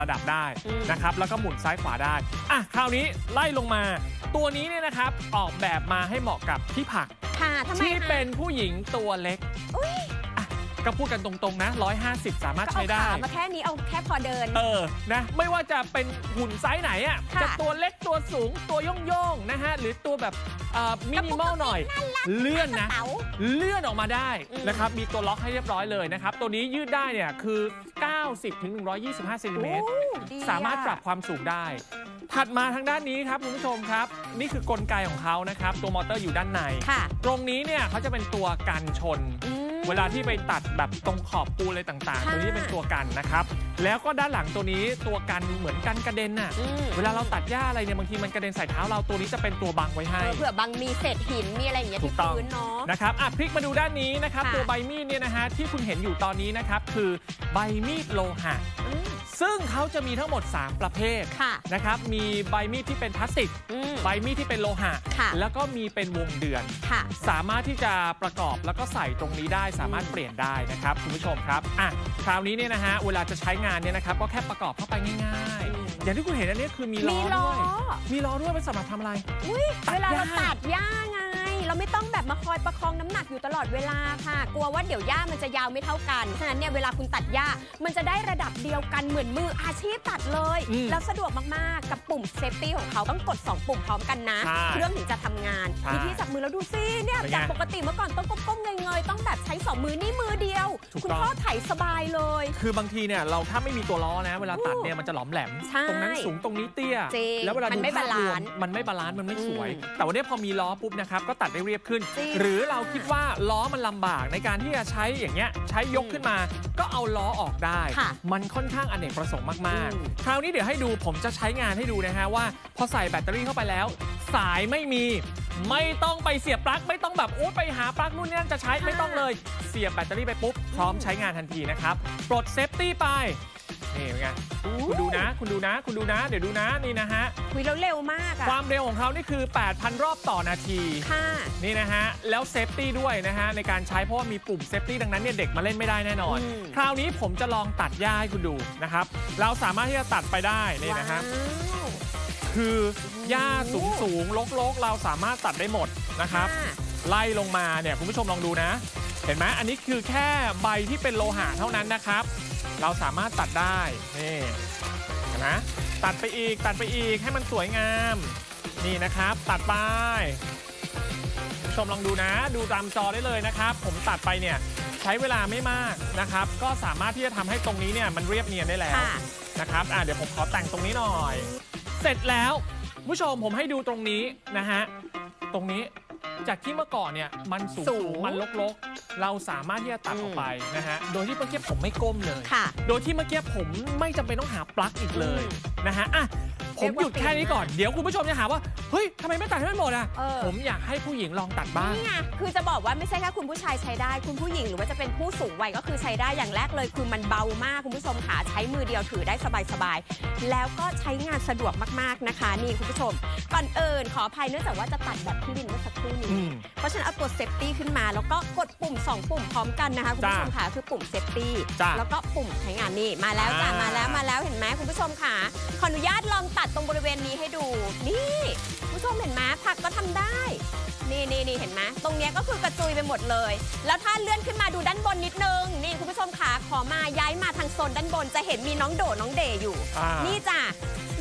ระดับได้นะครับแล้วก็หมุนซ้ายขวาได้อ่ะคราวนี้ไล่ลงมาตัวนี้เนี่ยนะครับออกแบบมาให้เหมาะกับพี่ผักที่เป็นผู้หญิงตัวเล็กก็พูดกันตรงๆนะ150สามารถใช้ได้มาแค่นี้เอาแค่พอเดินนะไม่ว่าจะเป็นหุ่นไซส์ไหนอ่ะจะตัวเล็กตัวสูงตัวย่องๆนะฮะหรือตัวแบบมินิมอลหน่อยเลื่อนนะเลื่อนออกมาได้นะครับมีตัวล็อกให้เรียบร้อยเลยนะครับตัวนี้ยืดได้เนี่ยคือ90 ถึง 125 เซนติเมตรสามารถปรับความสูงได้ถัดมาทางด้านนี้ครับคุณผู้ชมครับนี่คือกลไกของเขานะครับตัวมอเตอร์อยู่ด้านในตรงนี้เนี่ยเขาจะเป็นตัวกันชนเวลาที่ไปตัดแบบตรงขอบปูอะไรต่างๆตัวนี้เป็นตัวกันนะครับแล้วก็ด้านหลังตัวนี้ตัวกันเหมือนกันกระเด็นน่ะเวลาเราตัดหญ้าอะไรเนี่ยบางทีมันกระเด็นใส่เท้าเราตัวนี้จะเป็นตัวบังไว้ให้เผื่อบางมีเศษหินมีอะไรอย่างเงี้ยที่พื้นเนาะนะครับพลิกมาดูด้านนี้นะครับตัวใบมีดเนี่ยนะฮะที่คุณเห็นอยู่ตอนนี้นะครับคือใบมีดโลหะซึ่งเขาจะมีทั้งหมด3ประเภทนะครับมีใบมีดที่เป็นพลาสติกใบมีดที่เป็นโลหะแล้วก็มีเป็นวงเดือนสามารถที่จะประกอบแล้วก็ใส่ตรงนี้ได้สามารถเปลี่ยนได้นะครับคุณผู้ชมครับคราวนี้เนี่ยนะฮะเวลาจะใช้งานเนี่ยนะครับก็แค่ประกอบเข้าไปง่ายๆอย่างที่คุณเห็นอันนี้คือมีล้อด้วยมีล้อด้วยเป็นสำหรับทำอะไรเวลาเราตัดหญ้าไงเราไม่ต้องแบบมาคอยประคองน้ำหนักอยู่ตลอดเวลาค่ะกลัวว่าเดี๋ยวหญ้ามันจะยาวไม่เท่ากันฉะนั้นเนี่ยเวลาคุณตัดหญ้ามันจะได้ระดับเดียวกันเหมือนมืออาชีพตัดเลยแล้วสะดวกมากๆกับปุ่มเซฟตี้ของเขาต้องกด2ปุ่มพร้อมกันนะเครื่องถึงจะทำงานมีที่จับมือแล้วดูซิเนี่ยจากปกติเมื่อก่อนต้องก้มๆเงยๆต้องแบบใช้2มือนี่มือเดียวคุณพ่อไถสบายเลยคือบางทีเนี่ยเราถ้าไม่มีตัวล้อนะเวลาตัดเนี่ยมันจะหลอมแหลมตรงนั้นสูงตรงนี้เตี้ยแล้วเวลาดูภาพรวมมันไม่บาลานซ์มันไม่สวยแต่วันนี้พอมีล้อปุ๊บนะครับก็ตัดได้เรียบขึ้นหรือเราคิดว่าล้อมันลำบากในการที่จะใช้อย่างเงี้ยใช้ยกขึ้นมาก็เอาล้อออกได้มันค่อนข้างอเนกประสงค์มากๆคราวนี้เดี๋ยวให้ดูผมจะใช้งานให้ดูนะฮะว่าพอใส่แบตเตอรี่เข้าไปแล้วสายไม่มีไม่ต้องไปเสียบปลั๊กไม่ต้องแบบไปหาปลั๊กนู่นนี่จะใช้ไม่ต้องเลยเสียบแบตเตอรี่ไปปุ๊บพร้อมใช้งานทันทีนะครับปลดเซฟตี้ไปนี่เป็นไงคุณดูนะเดี๋ยวดูนะนี่นะฮะคุยแล้วเร็วมากความเร็วของเขานี่คือ 8,000 รอบต่อนาทีนี่นะฮะแล้วเซฟตี้ด้วยนะฮะในการใช้เพราะว่ามีปุ่มเซฟตี้ดังนั้นเนี่ยเด็กมาเล่นไม่ได้แน่นอนคราวนี้ผมจะลองตัดหญ้าให้คุณดูนะครับเราสามารถที่จะตัดไปได้นี่นะฮะคือหญ้าสูงรกเราสามารถตัดได้หมดนะครับไล่ลงมาเนี่ยคุณผู้ชมลองดูนะเห็นไหมอันนี้คือแค่ใบที่เป็นโลหะเท่านั้นนะครับเราสามารถตัดได้นี่เห็นไหมตัดไปอีกให้มันสวยงามนี่นะครับตัดไปผู้ชมลองดูนะดูตามจอได้เลยนะครับผมตัดไปเนี่ยใช้เวลาไม่มากนะครับก็สามารถที่จะทำให้ตรงนี้เนี่ยมันเรียบเนียนได้แล้วนะครับเดี๋ยวผมขอแต่งตรงนี้หน่อยเสร็จแล้วผู้ชมผมให้ดูตรงนี้นะฮะตรงนี้จากที่เมื่อก่อนเนี่ยมันสูงมันรกๆเราสามารถที่จะตัดออกไปนะฮะโดยที่เมื่อกี้ผมไม่ก้มเลยโดยที่เมื่อกี้ผมไม่จำเป็นต้องหาปลั๊กอีกเลยนะฮะผมหยุดแค่นี้ก่อนเดี๋ยวคุณผู้ชมจะหาว่าเฮ้ยทำไมไม่ตัดให้มันหมดผมอยากให้ผู้หญิงลองตัดบ้างนี่ไงคือจะบอกว่าไม่ใช่แค่คุณผู้ชายใช้ได้คุณผู้หญิงหรือว่าจะเป็นผู้สูงวัยก็คือใช้ได้อย่างแรกเลยคือมันเบามากคุณผู้ชมค่ะใช้มือเดียวถือได้สบายๆแล้วก็ใช้งานสะดวกมากๆนะคะนี่คุณผู้ชมก่อนอื่นขออภัยเนื่องจากว่าจะตัดแบบที่วินเมื่อสักครู่นี้เพราะฉะนั้นเอาตัวเซฟตี้ขึ้นมาแล้วก็กดปุ่ม2ปุ่มพร้อมกันนะคะคุณผู้ชมค่ะคือปุ่มเซฟตี้แล้วก็ปุ่มใช้งานนี่มาแล้วจ้ะมาแล้วเห็นไหมคุณผู้ชมค่ะขออนุญาตลองตัดตรงบริเวณนี้ให้ดูนี่ผู้ชมเห็นไหมผักก็ทำได้นี่เห็นไหมตรงนี้ก็คือกระจุยไปหมดเลยแล้วถ้าเลื่อนขึ้นมาดูด้านบนนิดนึงนี่คุณผู้ชมค่ะขอมาย้ายมาทางโซนด้านบนจะเห็นมีน้องโดน้องเดย์อยู่นี่จ้ะ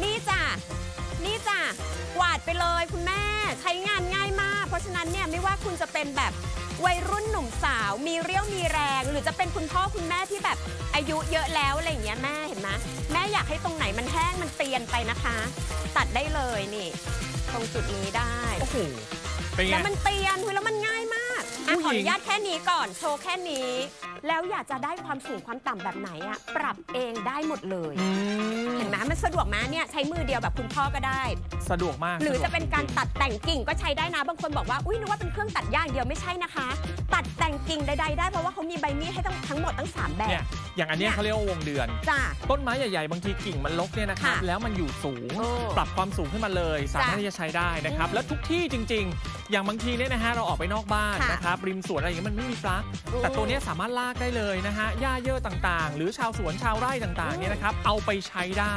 กวาดไปเลยคุณแม่ใช้งานง่ายมากเพราะฉะนั้นเนี่ยไม่ว่าคุณจะเป็นแบบวัยรุ่นหนุ่มสาวมีเรี่ยวมีแรงหรือจะเป็นคุณพ่อคุณแม่ที่แบบอายุเยอะแล้วอะไรอย่างเงี้ยแม่เห็นไหมแม่อยากให้ตรงไหนมันแห้งมันเตียนไปนะคะตัดได้เลยนี่ตรงจุดนี้ได้โอ้โหแล้วมันเตียนแล้วมันง่ายมากขออนุญาตแค่นี้ก่อนโชว์แค่นี้แล้วอยากจะได้ความสูงความต่ำแบบไหนปรับเองได้หมดเลยเห็นไหมมันสะดวกมากเนี่ยใช้มือเดียวแบบคุณพ่อก็ได้สะดวกมากหรือจะเป็นการตัดแต่งกิ่งก็ใช้ได้นะบางคนบอกว่าอุ้ยนึกว่าเป็นเครื่องตัดหญ้าอย่างเดียวไม่ใช่นะคะตัดแต่งกิ่งใดๆได้เพราะว่าเขามีใบมีดให้ทั้งหมดตั้ง3แบบอย่างอันนี้เขาเรียกว่าวงเดือนต้นไม้ใหญ่ๆบางทีกิ่งมันรกเนี่ยนะครับแล้วมันอยู่สูงปรับความสูงขึ้นมาเลยสามารถที่จะใช้ได้นะครับและทุกที่จริงๆอย่างบางทีเนี่ยนะฮะเราออกไปนอกบ้านนะครับริมสวนอะไรอย่างเงี้ยมันไม่มีปลั๊กแต่ตัวนี้สามารถลากได้เลยนะฮะหญ้าเยอะต่างๆหรือชาวสวนชาวไร่ต่างๆเนี่ยนะครับเอาไปใช้ได้